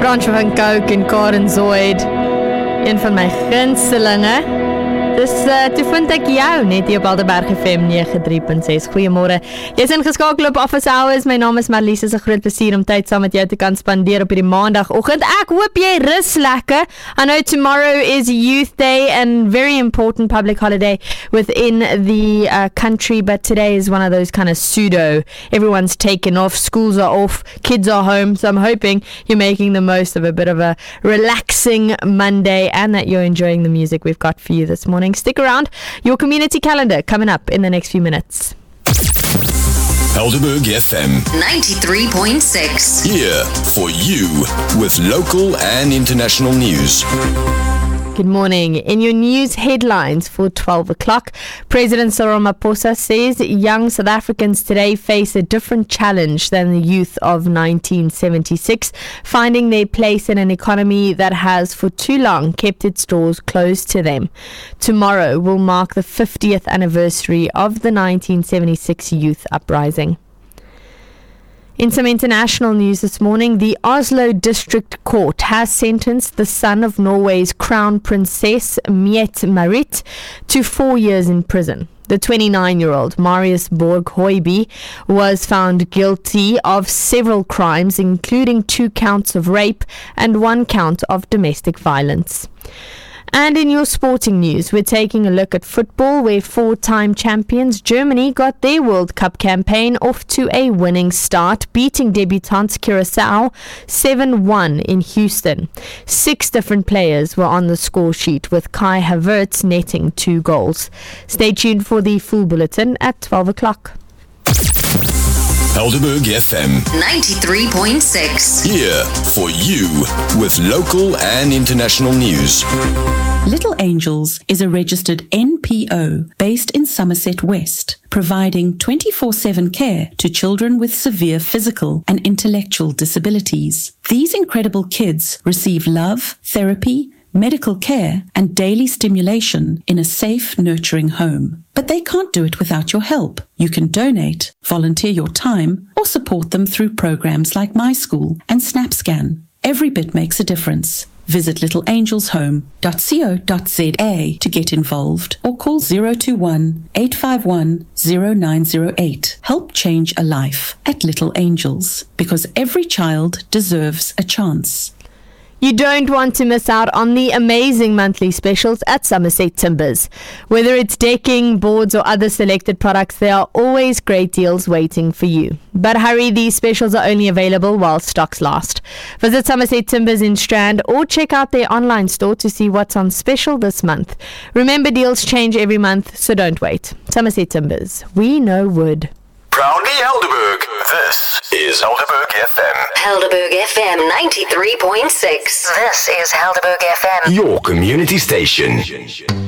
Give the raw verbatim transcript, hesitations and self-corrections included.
Branche van Coke en Karen Zoid. Een van my gunstelinge. Dus uh, toe vind ek jou net hier op Alderberg F M nege drie punt ses. Goeiemôre. Jy's ingeskakel op Office Hours. My naam is Marlies. Is 'n groot plesier om tyd saam met jou te kan spandeer op hierdie maandagoggend. Ek hoop jy rus lekker. I know tomorrow is Youth Day and very important public holiday within the uh, country, but today is one of those kind of pseudo. Everyone's taken off, schools are off, kids are home, so I'm hoping you're making the most of a bit of a relaxing Monday and that you're enjoying the music we've got for you this morning. Stick around. Your community calendar coming up in the next few minutes. Helderberg F M ninety-three point six. Here for you with local and international news. Good morning. In your news headlines for twelve o'clock, President Cyril Ramaphosa says young South Africans today face a different challenge than the youth of nineteen seventy-six, finding their place in an economy that has for too long kept its doors closed to them. Tomorrow will mark the fiftieth anniversary of the nineteen seventy-six youth uprising. In some international news this morning, the Oslo District Court has sentenced the son of Norway's Crown Princess Mette-Marit to four years in prison. The twenty-nine-year-old Marius Borg Høiby was found guilty of several crimes, including two counts of rape and one count of domestic violence. And in your sporting news, we're taking a look at football, where four-time champions Germany got their World Cup campaign off to a winning start, beating debutants Curacao seven one in Houston. Six different players were on the score sheet, with Kai Havertz netting two goals. Stay tuned for the full bulletin at twelve o'clock. Helderberg F M ninety-three point six. Here for you with local and international news. Little Angels is a registered N P O based in Somerset West, providing twenty-four seven care to children with severe physical and intellectual disabilities. These incredible kids receive love, therapy, medical care and daily stimulation in a safe, nurturing home. But they can't do it without your help. You can donate, volunteer your time, or support them through programs like My School and SnapScan. Every bit makes a difference. Visit little angels home dot co dot za to get involved or call zero two one, eight five one, zero nine zero eight. Help change a life at Little Angels, because every child deserves a chance. You don't want to miss out on the amazing monthly specials at Somerset Timbers. Whether it's decking, boards or other selected products, there are always great deals waiting for you. But hurry, these specials are only available while stocks last. Visit Somerset Timbers in Strand or check out their online store to see what's on special this month. Remember, deals change every month, so don't wait. Somerset Timbers, we know wood. Proudly Helderberg. This is Helderberg F M. Helderberg F M ninety-three point six. This is Helderberg F M. Your community station.